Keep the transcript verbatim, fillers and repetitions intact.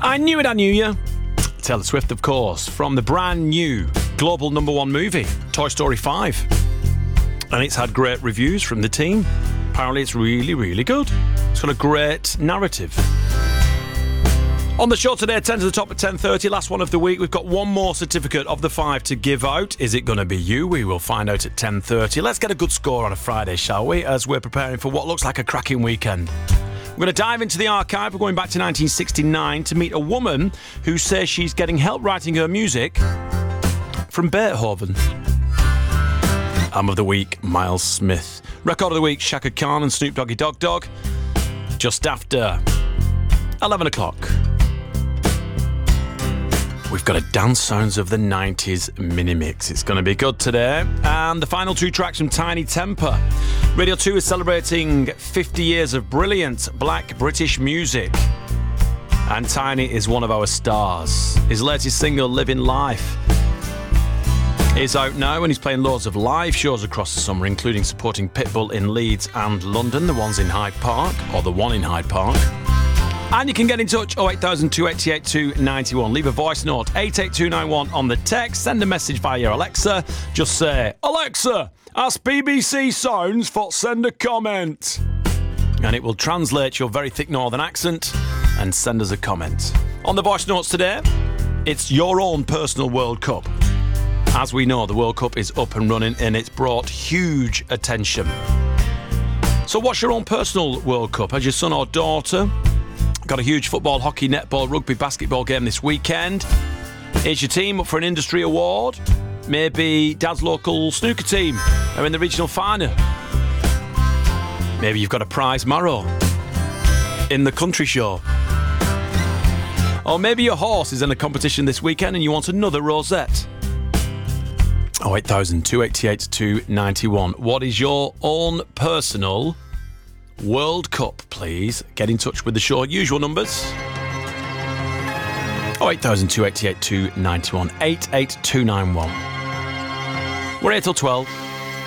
I knew it, I knew you. Taylor Swift, of course, from the brand new global number one movie, Toy Story five. And it's had great reviews from the team. Apparently it's really, really good. It's got a great narrative. On the show today, ten to the top at ten thirty, last one of the week. We've got one more certificate of the five to give out. Is it going to be you? We will find out at ten thirty. Let's get a good score on a Friday, shall we, as we're preparing for what looks like a cracking weekend. We're going to dive into the archive. We're going back to nineteen sixty-nine to meet a woman who says she's getting help writing her music from Beethoven. Album of the week, Miles Smith. Record of the week, Shaka Khan and Snoop Doggy Dogg Dogg. Just after eleven o'clock. We've got a Dance Sounds of the nineties mini mix. It's going to be good today. And the final two tracks from Tinie Tempah. Radio two is celebrating fifty years of brilliant black British music. And Tinie is one of our stars. His latest single, Living Life, is out now and he's playing loads of live shows across the summer, including supporting Pitbull in Leeds and London, the ones in Hyde Park, or the one in Hyde Park. And you can get in touch, oh eight thousand, two eight eight, two nine one. Leave a voice note, eight eight two nine one on the text. Send a message via your Alexa. Just say, Alexa, ask B B C Sounds for send a comment. And it will translate your very thick northern accent and send us a comment. On the voice notes today, it's your own personal World Cup. As we know, the World Cup is up and running and it's brought huge attention. So what's your own personal World Cup? Has your son or daughter got a huge football, hockey, netball, rugby, basketball game this weekend? Is your team up for an industry award? Maybe dad's local snooker team are in the regional final. Maybe you've got a prize marrow in the country show. Or maybe your horse is in a competition this weekend and you want another rosette. oh eight thousand, two eight eight, two nine one. What is your own personal World Cup, please? Get in touch with the show. Usual numbers. oh eight thousand, two eight eight, two nine one. eight eight two nine one. We're here till twelve.